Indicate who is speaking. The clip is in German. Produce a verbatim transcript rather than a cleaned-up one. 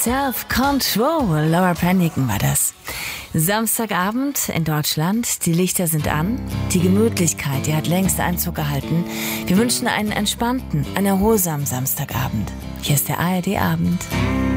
Speaker 1: Self-Control, Laura Branigan war das. Samstagabend in Deutschland, die Lichter sind an, die Gemütlichkeit, die hat längst Einzug gehalten. Wir wünschen einen entspannten, einen erholsamen Samstagabend. Hier ist der A R D Abend.